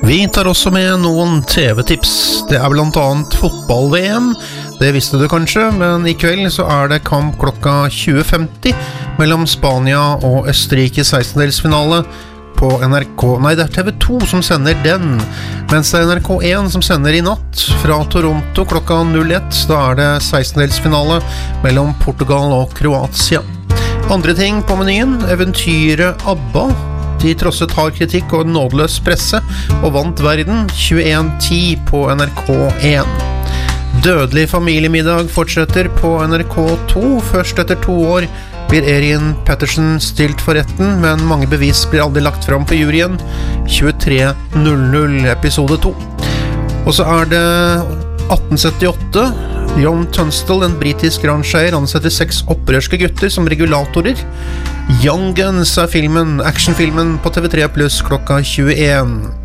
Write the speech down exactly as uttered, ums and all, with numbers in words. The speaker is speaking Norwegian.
Vi tar også med noen T V-tips. Det er blant annet fotball-V M. Det visste du kanskje, men i kveld så er det kamp klokka tjue femti mellom Spania og Østerrike sekstendelsfinale på N R K. Nei, det er T V to som sender den, mens det er N R K én som sender i natt fra Toronto klokka null ett. Da er det sekstendelsfinale mellom Portugal og Kroatia. Andre ting på menyen: eventyret ABBA. De trosset hard kritikk og nådeløs presse og vant verden. tjueen ti på N R K én. Dødelig familiemiddag fortsetter på N R K to. Først etter to år blir Erin Patterson stilt for retten, men mange bevis blir aldri lagt fram for juryen. tjuetre null null episode to. Og så er det atten syttiåtte. John Tunstall, en britisk ranskeier, ansetter seks opprørske gutter som regulatorer. Young Guns er filmen, actionfilmen på T V tre pluss klokka tjueen.